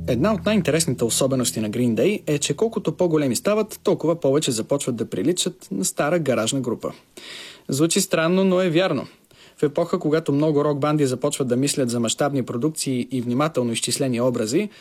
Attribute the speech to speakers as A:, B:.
A: Една от най-интересните особености на Green Day е, че колкото по-големи стават, толкова повече започват да приличат на стара гаражна група. Звучи странно, но е вярно. В епоха, когато много рок-банди започват да мислят за мащабни продукции и внимателно изчислени образи,